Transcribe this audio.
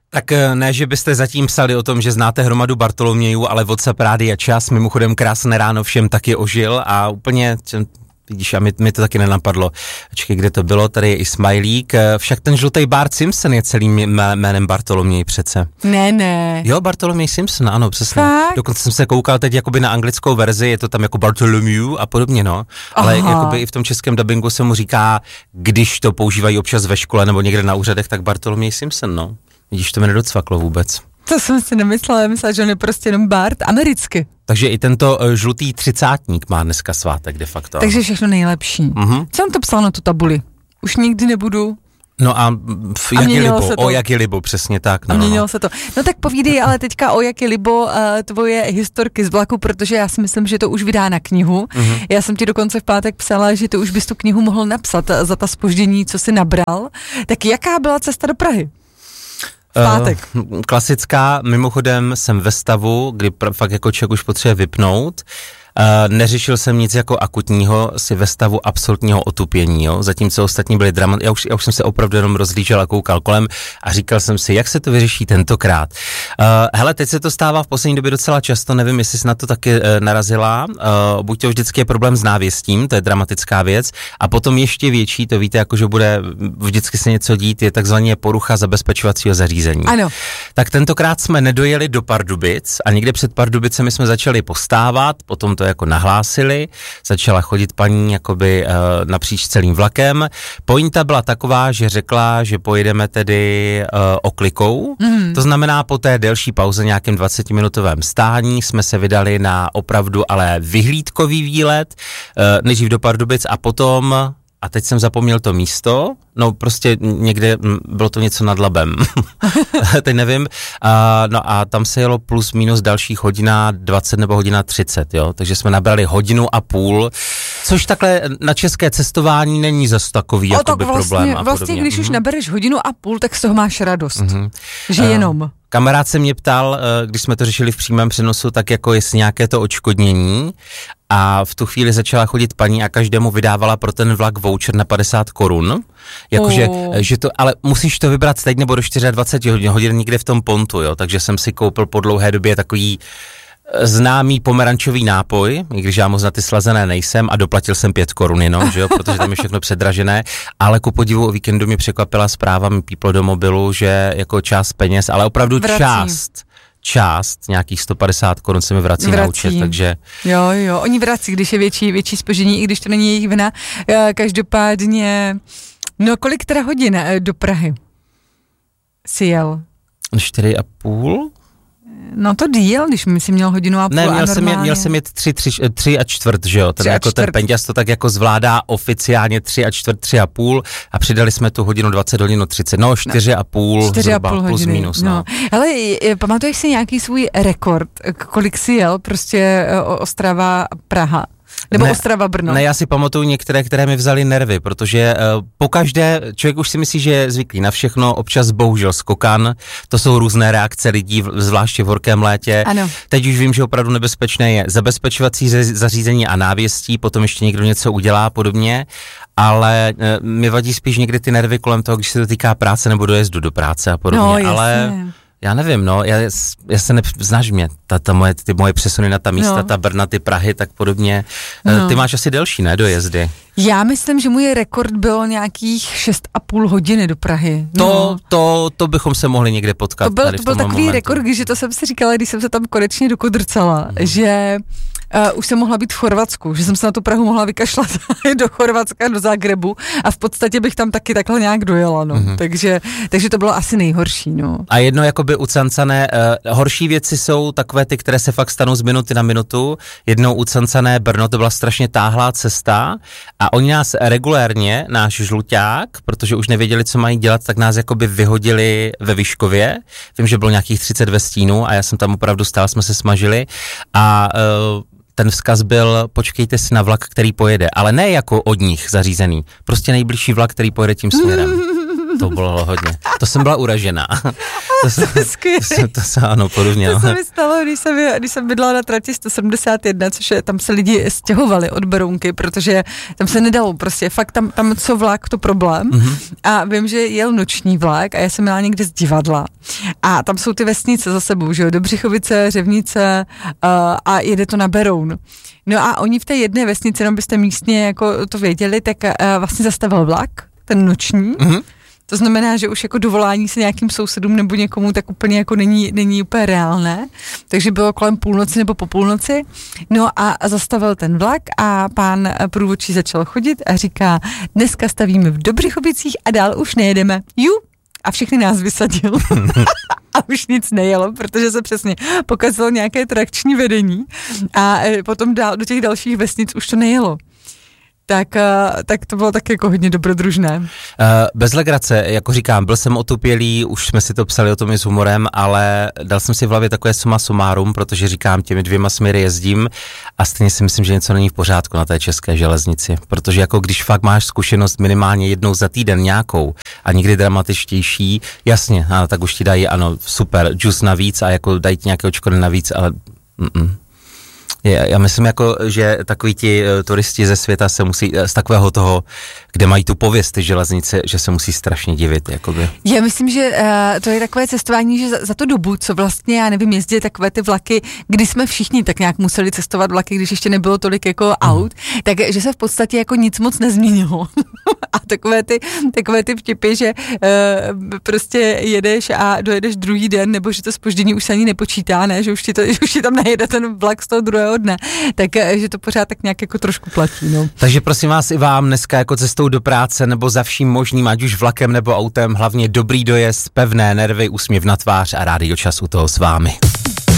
Tak ne, že byste zatím psali o tom, že znáte hromadu Bartolomějů, ale WhatsApp Rádia Čas, mimochodem krásné ráno všem taky ožil a úplně... Vidíš, a mi to taky nenapadlo. Počkej, kde to bylo? Tady je i smajlík. Však ten žlutý Bart Simpson je celým jménem Bartoloměj přece. Ne. Jo, Bartoloměj Simpson, ano, přesně. Fakt? Dokonce jsem se koukal teď jakoby na anglickou verzi, je to tam jako Bartholomew a podobně, no. Ale jakoby i v tom českém dabingu se mu říká, když to používají občas ve škole nebo někde na úřadech, tak Bartoloměj Simpson, no. Vidíš, to mi nedocvaklo vůbec. To jsem si nemyslela, myslela, že on je prostě jenom Bart americky. Takže i tento žlutý třicátník má dneska svátek de facto. Takže všechno nejlepší. Mm-hmm. Co on to psal na tu tabuli? Už nikdy nebudu. No a jak je libo, přesně tak. No, měnilo se to. No tak povídej ale teďka o jak je libo tvoje historky z vlaku, protože já si myslím, že to už vydá na knihu. Mm-hmm. Já jsem ti dokonce v pátek psala, že to už bys tu knihu mohl napsat za ta zpoždění, co jsi nabral. Tak jaká byla cesta do Prahy? Pátek. Klasická, mimochodem jsem ve stavu, kdy fakt jako člověk už potřebuje vypnout. Neřešil jsem nic jako akutního, si ve stavu absolutního otupění, jo? Zatímco ostatní byli já už jsem se opravdu jenom rozlížel a koukal kolem a říkal jsem si, jak se to vyřeší tentokrát. Hele, teď se to stává v poslední době docela často, nevím, jestli jsi na to taky narazila, buď to vždycky je problém s návěstím, to je dramatická věc, a potom ještě větší, to víte, jako že bude vždycky se něco dít, je takzvaně porucha zabezpečovacího zařízení. Ano. Tak tentokrát jsme nedojeli do Pardubic a někde před Pardubicemi jsme začali postávat, potom to jako nahlásili, začala chodit paní jakoby napříč celým vlakem. Pointa byla taková, že řekla, že pojedeme tedy oklikou, to znamená po té delší pauze, nějakém 20-minutovém stání, jsme se vydali na opravdu ale vyhlídkový výlet, nejdřív do Pardubic a potom, a teď jsem zapomněl to místo, no prostě někde bylo to něco nad Labem, teď nevím, no a tam se jelo plus minus dalších hodina 20 nebo hodina 30, jo, takže jsme nabrali hodinu a půl, což takhle na české cestování není zas takový jakoby problém. Vlastně když už nabereš hodinu a půl, tak z toho máš radost, že jenom. Kamarád se mě ptal, když jsme to řešili v přímém přenosu, tak jako jestli nějaké to odškodnění, a v tu chvíli začala chodit paní a každému vydávala pro ten vlak voucher na 50 korun. Jakože, že to, ale musíš to vybrat teď nebo do 24 hodin někde v tom pontu, jo. Takže jsem si koupil po dlouhé době takový známý pomerančový nápoj, i když já moc na ty slazené nejsem, a doplatil jsem 5 korun jenom, že jo, protože tam je všechno předražené, ale ku podivu o víkendu mi překvapila zpráva, mi píplo do mobilu, že jako část peněz, ale opravdu část, nějakých 150 korun se mi vrací na účet, takže... Jo, oni vrací, když je větší zpoždění, i když to není jejich vina. Každopádně, no kolik teda hodin do Prahy si jel? 4,5? No to díl, když jsi měl hodinu a půl. Ne, měl jsem jet 3 a čtvrt, že jo, ten jako ten Penťas to tak jako zvládá oficiálně 3 a čtvrt, 3,5 a přidali jsme tu hodinu 20, hodinu 30, no 4,5 zhruba, plus minus, no. Hele, pamatuješ si nějaký svůj rekord, kolik jsi jel, prostě Ostrava, Praha? Nebo Ostrava, Brno. Ne, já si pamatuju některé, které mi vzaly nervy, protože pokaždé člověk už si myslí, že je zvyklý na všechno, občas bohužel skokan, to jsou různé reakce lidí, zvláště v horkém létě. Ano. Teď už vím, že opravdu nebezpečné je zabezpečovací zařízení a návěstí, potom ještě někdo něco udělá a podobně, ale mi vadí spíš někdy ty nervy kolem toho, když se to týká práce nebo dojezdu do práce a podobně, no, ale... Já nevím, no, já se znáš mě, ty moje přesuny na ta místa, ta Brna, ty Prahy, tak podobně. Ty máš asi delší, ne, dojezdy? Já myslím, že můj rekord bylo nějakých 6,5 hodiny do Prahy. To bychom se mohli někde potkat. To byl takový momentu. Rekord, že to jsem si říkala, když jsem se tam konečně dokodrcala, že už jsem mohla být v Chorvatsku, že jsem se na tu Prahu mohla vykašlat do Chorvatska, do Zagrebu a v podstatě bych tam taky takhle nějak dojela, no. Takže to bylo asi nejhorší, no. A jedno jakoby ucancané, horší věci jsou takové ty, které se fakt stanou z minuty na minutu. Jednou ucancané Brno, to byla strašně táhlá cesta a oni nás regulérně, náš žluťák, protože už nevěděli, co mají dělat, tak nás jakoby vyhodili ve Vyškově. Vím, že bylo nějakých 30 ve stínu a já jsem tam opravdu stál, jsme se smažili a ten vzkaz byl, počkejte si na vlak, který pojede, ale ne jako od nich zařízený, prostě nejbližší vlak, který pojede tím směrem. To bylo hodně. To jsem byla uražená. To se ano, podobně. To se mi stalo, když jsem bydlela na trati 171, což je, tam se lidi stěhovali od Berounky, protože tam se nedalo prostě, fakt tam co vlak, to problém. A vím, že jel noční vlak a já jsem jela někde z divadla. A tam jsou ty vesnice za sebou, že jo, Dobřichovice, Řevnice a jede to na Beroun. No a oni v té jedné vesnici, jenom byste místně jako to věděli, tak vlastně zastavil vlak, ten noční. To znamená, že už jako dovolání se nějakým sousedům nebo někomu tak úplně jako není úplně reálné. Takže bylo kolem půlnoci nebo po půlnoci. No a zastavil ten vlak a pán průvodčí začal chodit a říká, dneska stavíme v Dobřichovicích a dál už nejedeme. A všechny nás vysadil. A už nic nejelo, protože se přesně pokazilo nějaké trakční vedení a potom do těch dalších vesnic už to nejelo. Tak to bylo taky jako hodně dobrodružné. Bez legrace, jako říkám, byl jsem otupělý, už jsme si to psali o tom i s humorem, ale dal jsem si v hlavě takové summa summarum, protože říkám, těmi 2 směry jezdím a stejně si myslím, že něco není v pořádku na té české železnici, protože jako když fakt máš zkušenost minimálně jednou za týden nějakou a někdy dramatičtější, jasně, tak už ti dají, ano, super, džus navíc a jako dají ti nějaké očkody navíc, ale Já myslím, jako, že takoví ti turisti ze světa se musí, z takového toho, kde mají tu pověst ty železnice, že se musí strašně divit. Jakoby. Já myslím, že to je takové cestování, že za tu dobu, co vlastně, já nevím, jezdí takové ty vlaky, kdy jsme všichni tak nějak museli cestovat vlaky, když ještě nebylo tolik jako aut, takže se v podstatě jako nic moc nezměnilo. A takové ty vtipy, že prostě jedeš a dojedeš druhý den, nebo že to zpoždění už se ani nepočítá, ne? Že už ti tam najede ten vlak z toho druhého dne, takže to pořád tak nějak jako trošku platí. No. Takže prosím vás i vám dneska jako cestou do práce nebo za vším možným, ať už vlakem nebo autem, hlavně dobrý dojezd, pevné nervy, úsměv na tvář a Rádio Čas u toho s vámi.